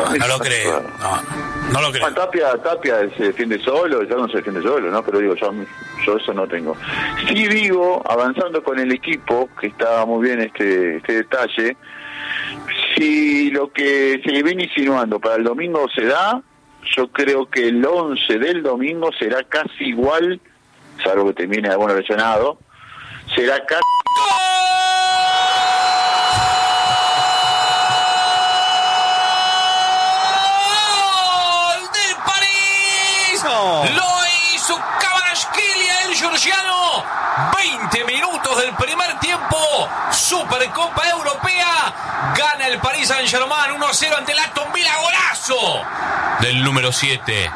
No lo creo. No lo creo. Tapia se defiende solo, ya no se defiende solo, ¿no? Pero digo, yo eso no tengo. Sí digo, avanzando con el equipo, que está muy bien este detalle, si lo que se viene insinuando para el domingo se da, yo creo que el 11 del domingo será casi igual, salvo que termine alguno lesionado, será casi... Lo hizo Kvaratskhelia, el georgiano. 20 minutos del primer tiempo. Supercopa Europea. Gana el Paris Saint-Germain 1-0 ante el Aston Villa. Golazo del número 7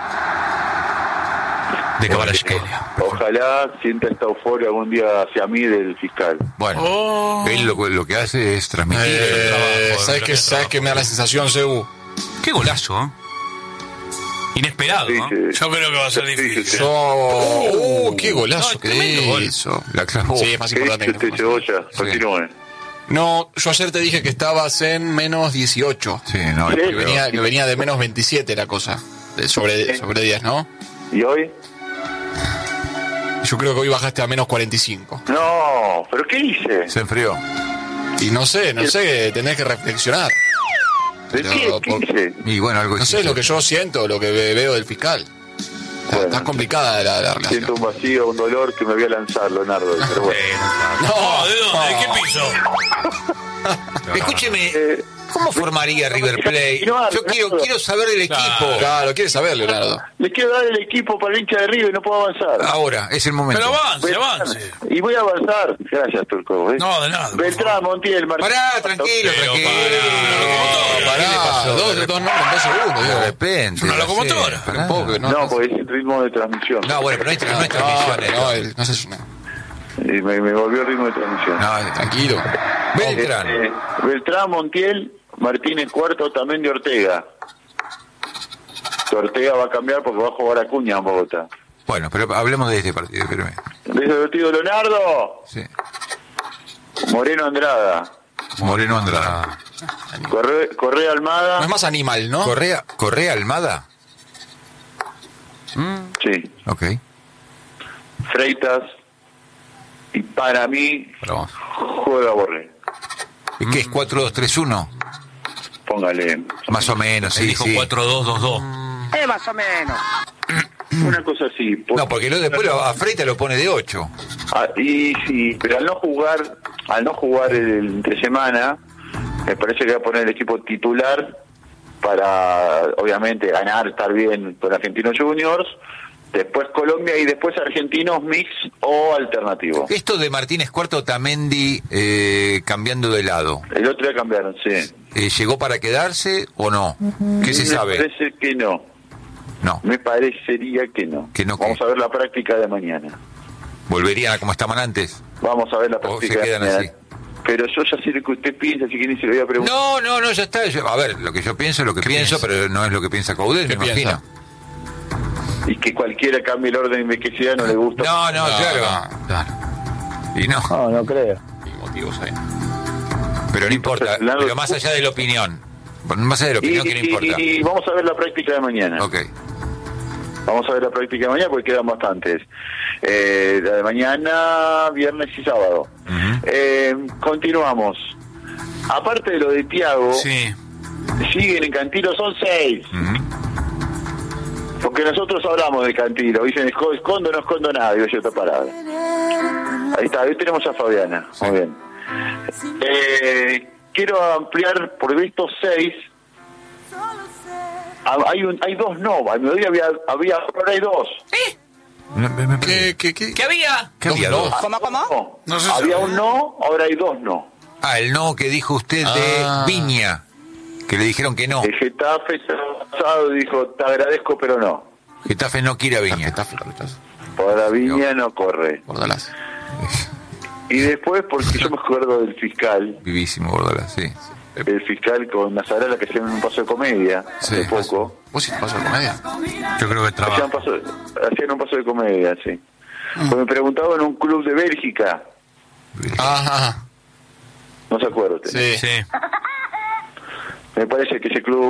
de Kvaratskhelia. Ojalá sienta esta euforia algún día hacia mí del fiscal. Bueno, él lo que hace es transmitir el trabajo. ¿Sabes qué me da la sensación, Sebu? Qué golazo, ¿eh? Inesperado, Sí, ¿no? Yo creo que va a ser difícil. ¡Qué golazo No, que tremendo gol. hizo! La clavó. Sí, es más ¿Qué importante. dice usted, Cebolla? Continúe. No, yo ayer te dije que estabas en menos 18. Sí, no, Sí, Que venía de menos 27 la cosa. Sobre 10, ¿no? ¿Y hoy? Yo creo que hoy bajaste a menos 45. No, ¿pero qué hice? se enfrió. Y no sé, tenés que reflexionar. ¿De qué hice? Y bueno, algo No sé, lo que yo siento, lo que veo del fiscal. Bueno. Está complicada la relación. Siento un vacío, un dolor que me voy a lanzar, Leonardo. Pero bueno. No, ¿de dónde? ¿De qué piso? Escúcheme, ¿cómo formaría River Plate? continuar, Yo quiero saber del equipo. Claro, quieres saber, Leonardo. Le quiero dar el equipo para el hincha de River y no puedo avanzar. Ahora, es el momento. Pero avance. Y voy a avanzar. Gracias, Turco. No, de nada. Beltrán, Montiel, Martín. Pará, tranquilo. Pará, dos nombres en 2 segundos. De digo. repente. Una locomotora. Sí, pará. Tampoco, No, porque es el ritmo de transmisión. No, bueno, pero no es transmisión. no sé. Y me volvió el ritmo de transmisión. No, Tranquilo. Beltrán. Beltrán, Montiel, Martínez Cuarto, también de Ortega. Que Ortega va a cambiar porque va a jugar Acuña en Bogotá. Bueno, pero hablemos de este partido. Espérame. ¿Ves el partido Leonardo? Sí. Moreno Andrada. Moreno Andrada. Correa Almada. No es más animal, ¿no? Correa Almada. Sí. Ok. Freitas. Y para mí, Pero, juega Borré. ¿y qué es 4-2-3-1? Póngale. Más o menos, Él sí, dijo sí. 4-2-2-2. Más o menos. Una cosa así. No, porque después a Freitas lo pone de 8. Y sí, pero al no jugar el entre semana, me parece que va a poner el equipo titular para, obviamente, ganar, estar bien con Argentinos Juniors, después Colombia y después Argentinos mix o alternativo. Esto de Martínez Cuarto Tamendi cambiando de lado, El otro día cambiaron, sí. ¿llegó para quedarse o no? ¿Qué se Me sabe? parece que no. No, Me parecería que no. Que no, Vamos ¿qué? a ver la práctica de mañana. ¿volverían a como estaban antes? Vamos a ver la O se práctica de quedan mañana. así. Pero yo ya sé lo que usted piensa, así que ni se lo voy a preguntar. No, ya está. A ver, lo que yo pienso es lo que pienso, pero no es lo que piensa Caudel, me ¿Qué piensa? imagino. Y que cualquiera cambie el orden de que sea no le gusta. No, claro. Y no, No creo. Y motivos ahí. pero no importa. Entonces, Pero más allá de la opinión. Más allá de la opinión, ¿qué no importa? Y vamos a ver la práctica de mañana. Ok. Vamos a ver la práctica de mañana porque quedan bastantes. La de mañana, viernes y sábado. Continuamos. Aparte de lo de Thiago, Sí. siguen en Cantilo, son 6. Porque nosotros hablamos de Cantilo. Dicen, escondo, no escondo nada. Digo yo, esta parada. Ahí está, hoy tenemos a Fabiana. Muy bien. Quiero ampliar por estos 6. Hay 2 no. A mediodía ahora hay 2. ¿Qué había? ¿Qué había? Dos. ¿Cómo? No. No se Había sabe. un no, ahora hay 2 no. El no que dijo usted de Viña, que le dijeron que no. El Getafe pasado dijo, te agradezco, pero no. Getafe no quiere a Viña. Getafe lo rechaza. Para Viña no corre. Bordalás. Y después, porque yo me acuerdo del fiscal, Vivísimo, Bordala, sí. el fiscal con Nazarala que hacían un paso de comedia Sí. hace poco. ¿Vos sí te pasó de comedia? Yo creo que trabaja. Hacían un paso de comedia, sí. Pues me preguntaba en un club de Bélgica, Ajá. no se acuerda usted. Sí. Sí. Me parece que ese club